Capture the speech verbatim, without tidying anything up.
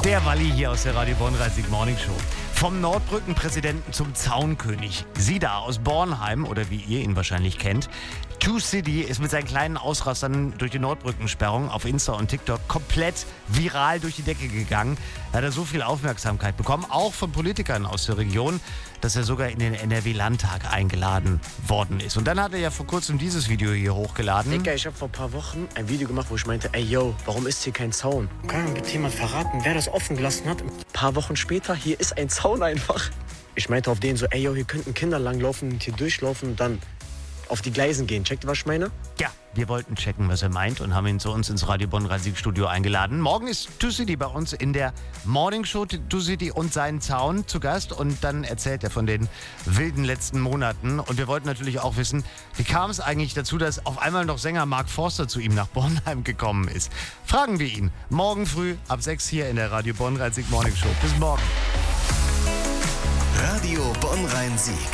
Der Walli hier aus der Radio Bonn-Rhein-Sieg Morning Show. Vom Nordbrückenpräsidenten zum Zaunkönig. Sie da aus Bornheim, oder wie ihr ihn wahrscheinlich kennt. Two City ist mit seinen kleinen Ausrastern durch die Nordbrückensperrung auf Insta und TikTok komplett viral durch die Decke gegangen. Er hat er so viel Aufmerksamkeit bekommen, auch von Politikern aus der Region, dass er sogar in den N R W-Landtag eingeladen worden ist. Und dann hat er ja vor kurzem dieses Video hier hochgeladen. Digga, ich habe vor ein paar Wochen ein Video gemacht, wo ich meinte, ey yo, warum ist hier kein Zaun? Kann bitte jemand verraten, wer das offen gelassen hat? Ein paar Wochen später, hier ist ein Zaun einfach. Ich meinte auf den so, ey yo, hier könnten Kinder langlaufen und hier durchlaufen und dann auf die Gleisen gehen. Checkt ihr, was ich meine? Ja, wir wollten checken, was er meint und haben ihn zu uns ins Radio Bonn-Rhein-Sieg Studio eingeladen. Morgen ist Two City bei uns in der Morning Show, Two City und seinen Zaun zu Gast. Und dann erzählt er von den wilden letzten Monaten. Und wir wollten natürlich auch wissen, wie kam es eigentlich dazu, dass auf einmal noch Sänger Mark Forster zu ihm nach Bornheim gekommen ist. Fragen wir ihn morgen früh ab sechs hier in der Radio Bonn-Rhein-Sieg Morning Show. Bis morgen. Radio Bonn-Rhein-Sieg.